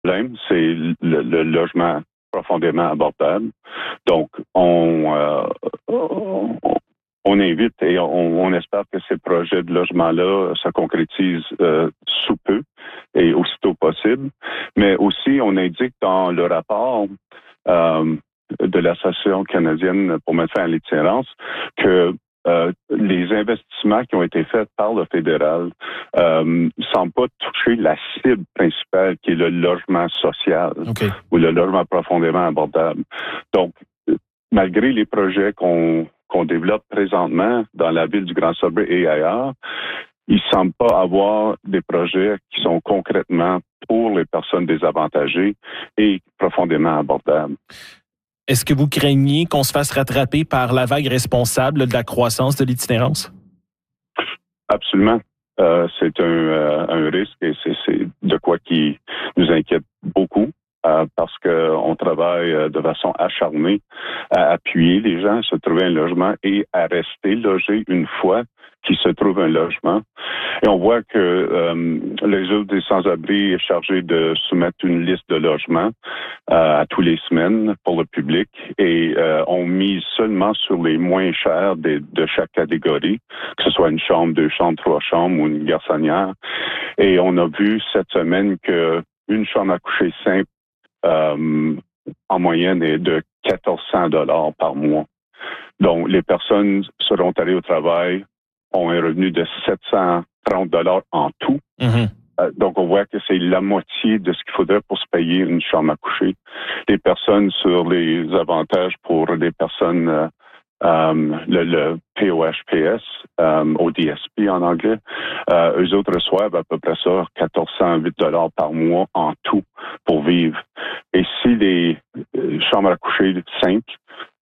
problème, c'est le logement profondément abordable. Donc, on invite et on espère que ces projets de logement-là se concrétisent sous peu et aussitôt possible. Mais aussi, on indique dans le rapport de l'Association canadienne pour mettre fin à l'itinérance que les investissements qui ont été faits par le fédéral ne semblent pas toucher la cible principale qui est le logement social ou le logement profondément abordable. Donc, malgré les projets qu'on développe présentement dans la ville du Grand Sudbury et ailleurs, il ne semble pas avoir des projets qui sont concrètement pour les personnes désavantagées et profondément abordables. Est-ce que vous craignez qu'on se fasse rattraper par la vague responsable de la croissance de l'itinérance? Absolument. C'est un risque et c'est de quoi qui nous inquiète beaucoup. Parce qu'on travaille de façon acharnée à appuyer les gens à se trouver un logement et à rester logés une fois qu'ils se trouvent un logement. Et on voit que le réseau des sans-abri est chargé de soumettre une liste de logements à tous les semaines pour le public et on mise seulement sur les moins chers de chaque catégorie, que ce soit une chambre, 2 chambres, 3 chambres ou une garçonnière. Et on a vu cette semaine que une chambre à coucher simple en moyenne est de 1 400 $ par mois. Donc, les personnes seront allées au travail, ont un revenu de 730 $ en tout. Mm-hmm. Donc, on voit que c'est la moitié de ce qu'il faudrait pour se payer une chambre à coucher. Les personnes sur les avantages pour les personnes le POHPS, ODSP en anglais, eux autres reçoivent à peu près ça, 1 408 $ par mois en tout pour vivre. Et si les chambres à coucher simples,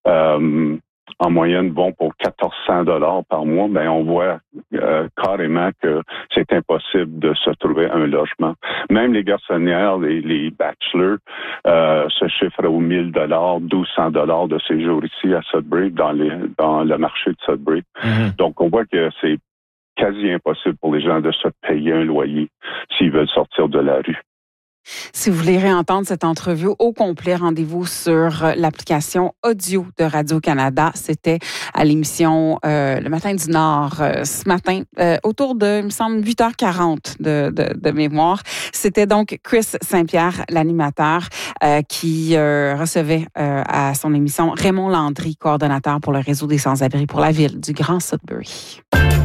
en moyenne, vont pour 1 400 $ par mois, ben on voit carrément que c'est impossible de se trouver un logement. Même les garçonnières, les bachelors, se chiffrent aux 1 000 $, 1 200 $ de séjour ici à Sudbury, dans le marché de Sudbury. Mm-hmm. Donc, on voit que c'est quasi impossible pour les gens de se payer un loyer s'ils veulent sortir de la rue. Si vous voulez réentendre cette entrevue au complet, rendez-vous sur l'application audio de Radio-Canada. C'était à l'émission Le Matin du Nord ce matin, autour de, il me semble, 8h40 de mémoire. C'était donc Chris Saint-Pierre, l'animateur, qui recevait à son émission Raymond Landry, coordonnateur pour le réseau des sans-abri pour la ville du Grand Sudbury.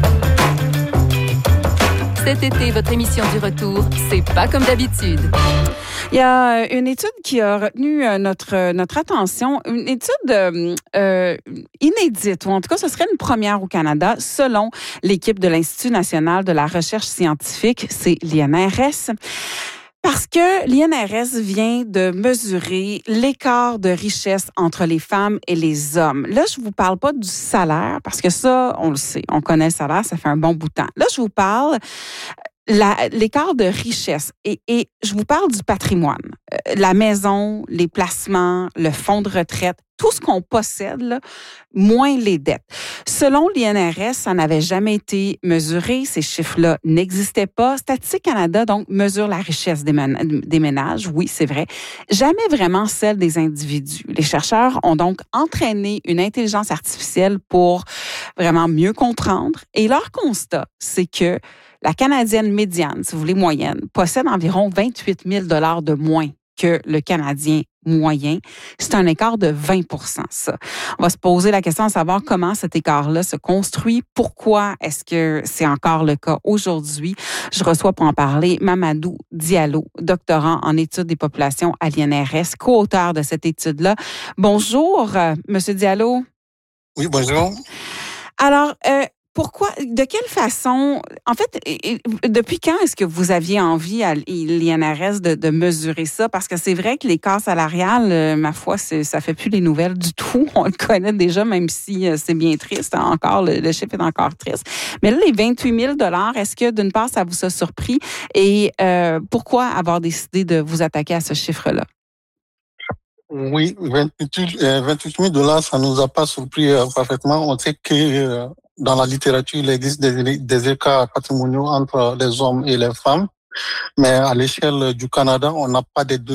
Cet été, votre émission du retour, c'est pas comme d'habitude. Il y a une étude qui a retenu notre attention, une étude inédite, ou en tout cas, ce serait une première au Canada, selon l'équipe de l'Institut national de la recherche scientifique, c'est l'INRS. Parce que l'INRS vient de mesurer l'écart de richesse entre les femmes et les hommes. Là, je vous parle pas du salaire, parce que ça, on le sait, on connaît le salaire, ça fait un bon bout de temps. Là, je vous parle l'écart de richesse et je vous parle du patrimoine. La maison, les placements, le fonds de retraite, tout ce qu'on possède, là, moins les dettes. Selon l'INRS, ça n'avait jamais été mesuré. Ces chiffres-là n'existaient pas. Statistique Canada, donc, mesure la richesse des ménages. Oui, c'est vrai. Jamais vraiment celle des individus. Les chercheurs ont donc entraîné une intelligence artificielle pour vraiment mieux comprendre. Et leur constat, c'est que la Canadienne médiane, si vous voulez moyenne, possède environ 28 000 $ de moins que le Canadien moyen. C'est un écart de 20 %, ça. On va se poser la question de savoir comment cet écart-là se construit. Pourquoi est-ce que c'est encore le cas aujourd'hui? Je reçois pour en parler Mamadou Diallo, doctorant en études des populations à l'INRS, co-auteur de cette étude-là. Bonjour, Monsieur Diallo. Oui, bonjour. Alors, pourquoi, de quelle façon, en fait, depuis quand est-ce que vous aviez envie à l'INRS de mesurer ça? Parce que c'est vrai que l'écart salarial, ma foi, ça fait plus les nouvelles du tout. On le connaît déjà, même si c'est bien triste encore, le chiffre est encore triste. Mais là, les 28 000 $, est-ce que d'une part, ça vous a surpris? Et pourquoi avoir décidé de vous attaquer à ce chiffre-là? Oui, 28 000 $, ça nous a pas surpris parfaitement. On sait que dans la littérature, il existe des écarts patrimoniaux entre les hommes et les femmes. Mais à l'échelle du Canada, on n'a pas des